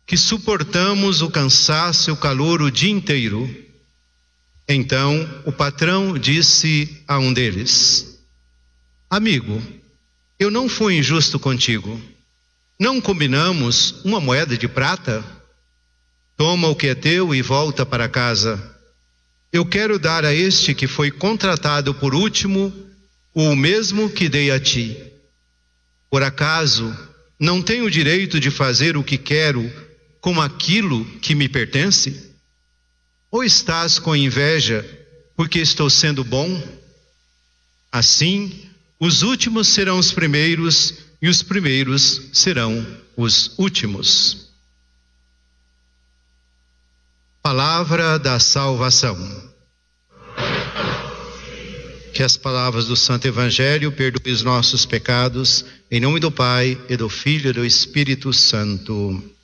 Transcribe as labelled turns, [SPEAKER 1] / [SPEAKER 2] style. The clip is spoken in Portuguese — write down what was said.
[SPEAKER 1] que suportamos o cansaço e o calor o dia inteiro. Então o patrão disse a um deles: amigo, eu não fui injusto contigo. Não combinamos uma moeda de prata? Toma o que é teu e volta para casa. Eu quero dar a este que foi contratado por último o mesmo que dei a ti. Por acaso não tenho o direito de fazer o que quero com aquilo que me pertence? Ou estás com inveja porque estou sendo bom? Assim, os últimos serão os primeiros e os primeiros serão os últimos. Palavra da salvação. Que as palavras do Santo Evangelho perdoem os nossos pecados, em nome do Pai, e do Filho e do Espírito Santo.